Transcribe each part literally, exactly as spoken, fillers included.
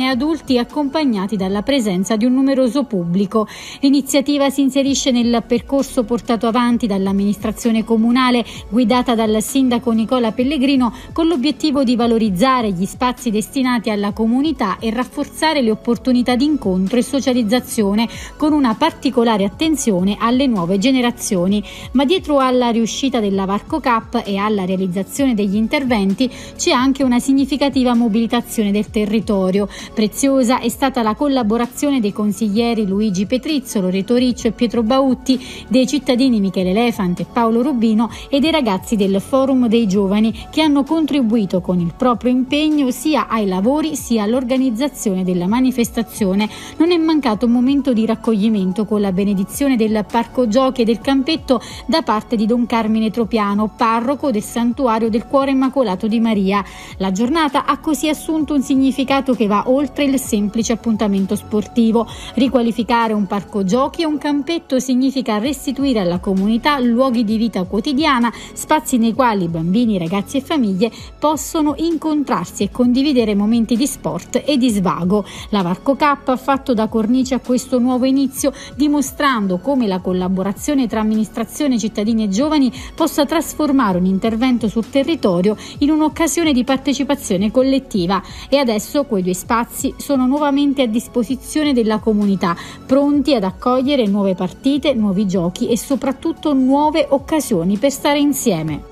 adulti accompagnati dalla presenza di un numeroso pubblico. L'iniziativa si inserisce nel percorso portato avanti dall'amministrazione comunale guidata dal sindaco Nicola Pellegrino con l'obiettivo di valorizzare gli spazi destinati alla comunità e rafforzare le opportunità di incontro e socializzazione con una particolare attenzione alle nuove generazioni. Ma dietro alla riuscita della Varco Cup e alla realizzazione degli interventi c'è anche una significativa mobilitazione del territorio. Preziosa è stata la collaborazione dei consiglieri Luigi Petrizzo, Loreto Riccio e Pietro Bautti, dei cittadini Michele Elefant e Paolo Rubino e dei ragazzi del Forum dei Giovani che hanno contribuito con il proprio impegno sia ai lavori sia all'organizzazione della manifestazione. Non è mancato un momento di raccoglimento con la benedizione del parco giochi e del campetto da parte di Don Carmine Tropiano, parroco del Santuario del Cuore Immacolato di Maria. La giornata ha così assunto un significato che va oltre il semplice appuntamento sportivo. Riqualificare un parco giochi e un campetto significa restituire alla comunità luoghi di vita quotidiana, spazi nei quali bambini, ragazzi e famiglie possono incontrarsi e condividere momenti di sport e di svago. La Varco Cup ha fatto da cornice a questo nuovo inizio, dimostrando come la collaborazione tra amministrazione, cittadini e giovani possa trasformare un intervento sul territorio in un'occasione di partecipazione collettiva. E adesso quei due spazi sono nuovamente a disposizione della comunità, pronti ad accogliere nuove partite, nuovi giochi e soprattutto nuove occasioni per stare insieme.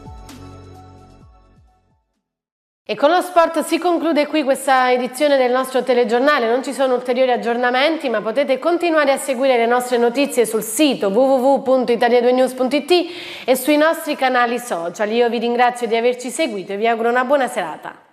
E con lo sport si conclude qui questa edizione del nostro telegiornale. Non ci sono ulteriori aggiornamenti, ma potete continuare a seguire le nostre notizie sul sito w w w punto italia due news punto it e sui nostri canali social. Io vi ringrazio di averci seguito e vi auguro una buona serata.